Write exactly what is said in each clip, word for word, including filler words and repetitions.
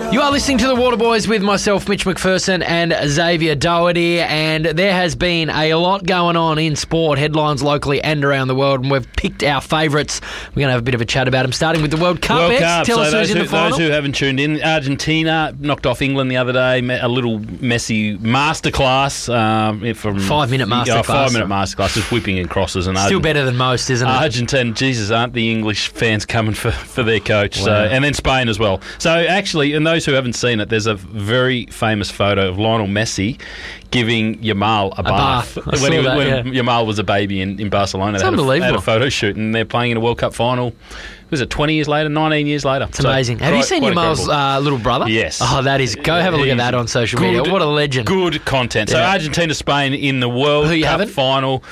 You are listening to the Waterboys with myself, Mitch McPherson, and Xavier Doherty, and there has been a lot going on in sport, headlines locally and around the world, and we've picked our favourites. We're going to have a bit of a chat about them, starting with the World Cup. World X, Cup. tell so us those who's in who, the final. Those who haven't tuned in, Argentina knocked off England the other day, a little messy masterclass. Um, from Five-minute masterclass. Yeah, five-minute masterclass, just whipping and crosses. And Still Argent- better than most, isn't it? Argentina, Jesus, aren't the English fans coming for, for their coach? Wow. So, and then Spain as well. So actually, and those who haven't seen it, there's a very famous photo of Lionel Messi giving Yamal a, A bath. bath, I saw when, he, that, when yeah. Yamal was a baby in, in Barcelona. It's they had a, unbelievable. had a photo shoot, and they're playing in a World Cup final. Was it twenty years later, nineteen years later? It's amazing. Have you seen Yamal's uh, little brother? Yes. Oh, that is. Go have a look at that on social Good- media. What a legend. Good content. So Yeah. Argentina, Spain in the World Who you Cup having? final.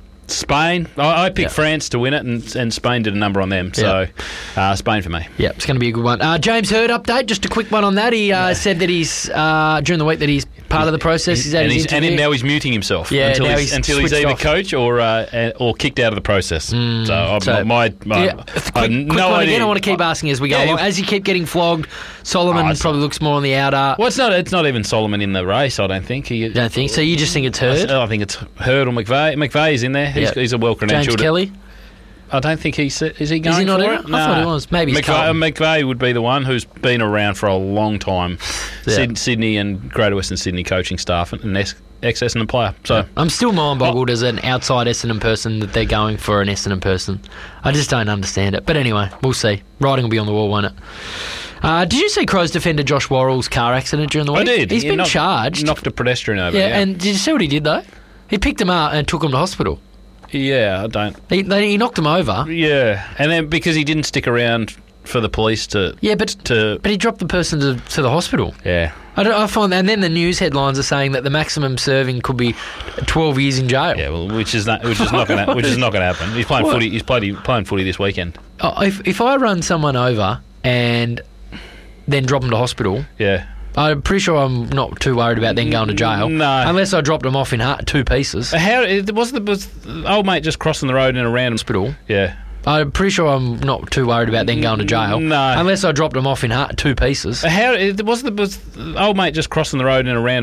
Spain. I, I picked Yeah. France to win it, and, and Spain did a number on them. So uh, Spain for me. Yeah, it's going to be a good one. Uh, James Hird update, just a quick one on that. He uh, said that he's, uh, during the week, that he's part of the process. He's had and, his he's, and interview. now he's muting himself Yeah, until, now he's, he's until he's switched either off. coach or uh, or kicked out of the process. so, I've, so- my, my Yeah, I quick, have quick no one idea. again. I want to keep asking as we go Yeah, along. you- As you keep getting flogged, Solomon Oh, it's probably looks more on the outer. Well, it's not. It's not even Solomon in the race. I don't think. He, Don't think so. You just think it's Hird? I think it's Hurd or McVeigh. McVeigh's in there. He's, Yeah. he's a well James credentialed. Kelly? I don't think he's. Is he going Is he not for in it? it? I thought he was. Maybe he's McVeigh, Carlton. McVeigh would be the one who's been around for a long time. Yeah. Syd- Sydney and Greater Western Sydney coaching staff and an ex- ex-Essendon player. So I'm still mind-boggled as an outside Essendon person that they're going for an Essendon person. I just don't understand it. But anyway, we'll see. Writing will be on the wall, won't it? Uh, did you see Crows defender Josh Worrell's car accident during the week? I did. He's He been knocked- charged. Knocked a pedestrian over. yeah, Yeah, and did you see what he did, though? He picked him up and took him to hospital. yeah. I don't. He, they, he knocked him over. Yeah, and then because he didn't stick around for the police to. Yeah, but To but he dropped the person to, to the hospital. yeah. I, don't, I find, and then the news headlines are saying that the maximum serving could be twelve years in jail. Yeah, well, which is not, which is not going to, which is not going to happen. He's playing What? footy. He's played, playing footy this weekend. Oh, if if I run someone over and then drop them to hospital, Yeah. I'm pretty sure I'm not too worried about them going to jail. No. Unless I dropped them off in ha- two pieces. How it was the was the old mate just crossing the road in a random Hospital. Yeah. I'm pretty sure I'm not too worried about them going to jail. No. Unless I dropped them off in ha- two pieces. How it was the was the old mate just crossing the road in a random